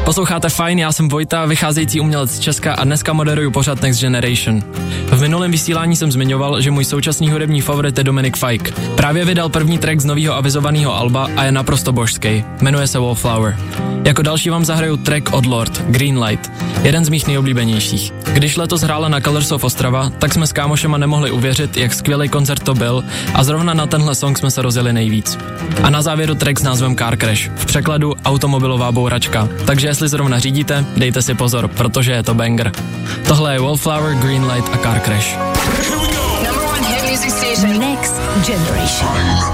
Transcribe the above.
Posloucháte Fajn, já jsem Vojta, vycházející umělec z Česka a dneska moderuju pořad Next Generation. V minulém vysílání jsem zmiňoval, že můj současný hudební favorit je Dominic Fike. Právě vydal první track z nového avizovaného alba a je naprosto božský. Jmenuje se Wallflower. Jako další vám zahraju track od Lord, Greenlight, jeden z mých nejoblíbenějších. Když letos hrála na Colors of Ostrava, tak jsme s kámošema nemohli uvěřit, jak skvělý koncert to byl a zrovna na tenhle song jsme se rozjeli nejvíc. A na závěru track s názvem Car Crash, v překladu automobilová bouračka. Takže jestli zrovna řídíte, dejte si pozor, protože je to banger. Tohle je Wallflower, Greenlight a Car Crash. Number one hit music station. Next Generation.